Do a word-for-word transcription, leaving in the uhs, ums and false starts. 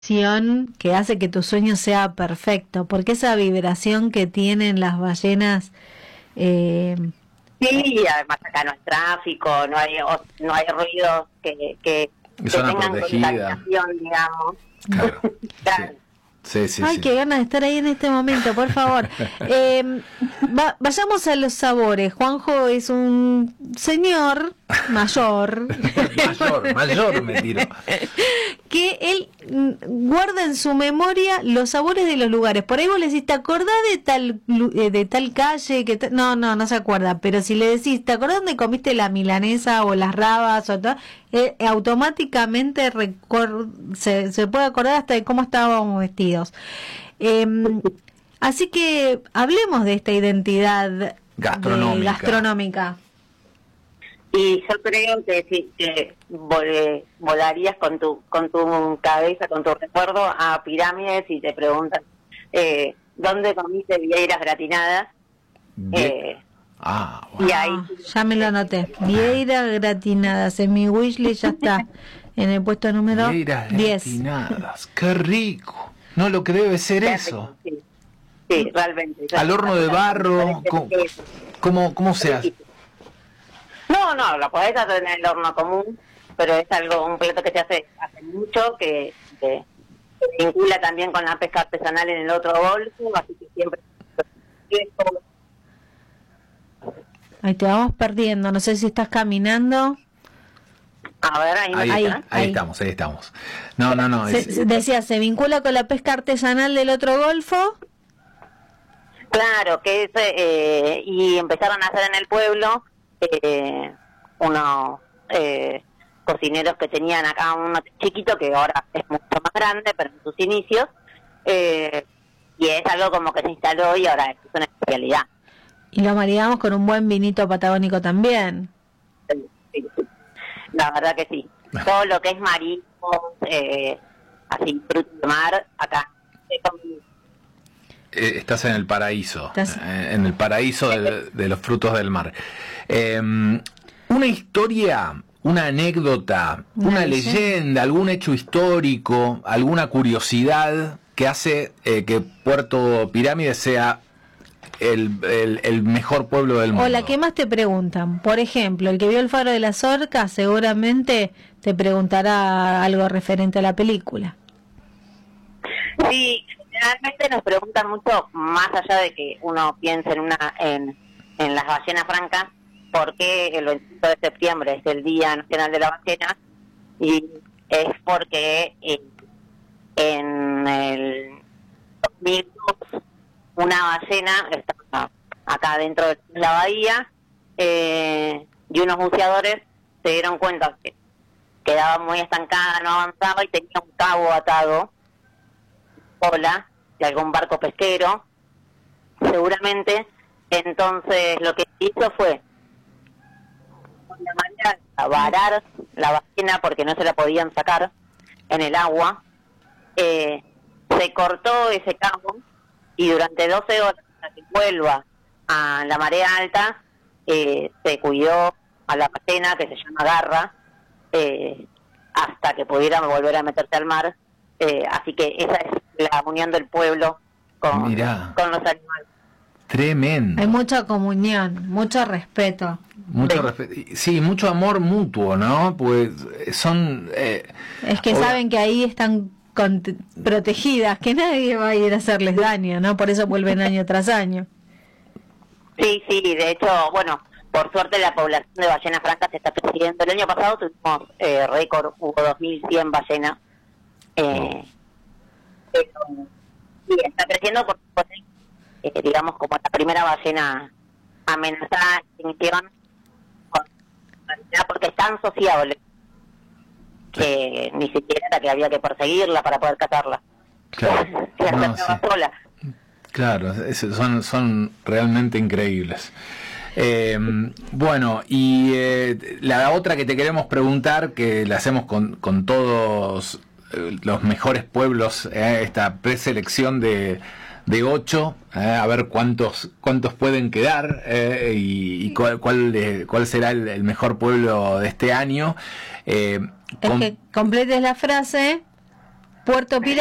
que hace que tu sueño sea perfecto, porque esa vibración que tienen las ballenas. Eh, sí, y además acá no hay tráfico, no hay no hay ruidos que, que, que zona tengan protegida, contaminación, digamos. claro. Claro. Sí. Sí, sí, Ay, sí. qué ganas de estar ahí en este momento, por favor. eh, va, vayamos a los sabores. Juanjo es un señor mayor. mayor, mayor me tiro. Que él mm, guarda en su memoria los sabores de los lugares. Por ahí vos le decís, ¿te acordás de tal eh, de tal calle? Que no, no, no se acuerda. Pero si le decís, ¿te acordás dónde comiste la milanesa o las rabas? O todo? Eh, automáticamente recor- se, se puede acordar hasta de cómo estábamos vestidos. Eh, así que hablemos de esta identidad Gastronómica. de- gastronómica. Y yo creo que sí, que vol- volarías con tu con tu cabeza, con tu recuerdo a Pirámides y te preguntan eh, ¿dónde comiste vieiras gratinadas? Eh, Ah, bueno. y ahí Ah, ya me lo anoté. Vieira gratinadas en mi wishlist, ya está en el puesto número Vieiras diez. gratinadas, qué rico. No, lo que debe ser eso. Sí, sí, realmente. Al horno de barro, ¿cómo, cómo, cómo se hace? No, no, lo podés hacer en el horno común, pero es algo, un plato que se hace hace mucho, que, que se vincula también con la pesca artesanal en el otro golfo, así que siempre... Ahí te vamos perdiendo, no sé si estás caminando. A ver, ahí, Ahí, me ahí, ahí, ahí. ahí. estamos, ahí estamos. No, no, no. Se- es- se- decía, ¿se vincula con la pesca artesanal del otro golfo? Claro, que es, eh, y empezaron a hacer en el pueblo eh, unos eh, cocineros que tenían acá uno chiquito que ahora es mucho más grande, pero en sus inicios, eh, y es algo como que se instaló y ahora es una especialidad. Y lo maridamos con un buen vinito patagónico también. Sí, sí, sí. La verdad que sí. Todo lo que es marisco, eh, así, fruto de mar, acá. eh, con- eh, estás en el paraíso, Estás- eh, en el paraíso de, de los frutos del mar. Eh, una historia, una anécdota, Una una leyenda. leyenda, algún hecho histórico, alguna curiosidad que hace eh, que Puerto Pirámide sea el, el, el mejor pueblo del mundo. O la que más te preguntan. Por ejemplo, el que vio el Faro de las Orcas seguramente te preguntará algo referente a la película. Sí, generalmente nos preguntan mucho, más allá de que uno piense en una en, en las ballenas francas, por qué el veinticinco de septiembre es el Día Nacional de la Ballena, y es porque eh, en el dos mil dos una ballena estaba acá dentro de la bahía eh, y unos buceadores se dieron cuenta que quedaba muy estancada, no avanzaba y tenía un cabo atado, cola de algún barco pesquero, seguramente. Entonces lo que hizo fue, con la manera de varar la ballena porque no se la podían sacar en el agua, eh, se cortó ese cabo y durante doce horas hasta que vuelva a la marea alta eh, se cuidó a la ballena, que se llama garra, eh, hasta que pudiera volver a meterse al mar. Eh, así que esa es la unión del pueblo con, Mirá. con los animales. Tremendo. Hay mucha comunión, mucho respeto. Mucho Sí. respeto. Sí, mucho amor mutuo, ¿no? Pues son... Eh, Es que ahora- saben que ahí están con- protegidas, que nadie va a ir a hacerles daño, ¿no? Por eso vuelven año tras año. Sí, sí, de hecho, bueno, por suerte la población de ballenas francas se está creciendo. El año pasado tuvimos eh, récord, hubo dos mil cien ballenas. Eh, eso, sí, está creciendo porque, pues, eh, digamos, como la primera ballena amenazada en extinción, con- porque es tan sociable que ni siquiera era que había que perseguirla para poder cazarla. Claro. Se No, acercaba sí. sola. Claro, es- son, son realmente increíbles. Eh, bueno, y eh, la otra que te queremos preguntar, que la hacemos con, con todos eh, los mejores pueblos, eh, esta preselección de, de ocho, eh, a ver cuántos cuántos pueden quedar eh, y, y cuál, cuál, de- cuál será el, el mejor pueblo de este año. Eh, Es con- que completes la frase Puerto Pira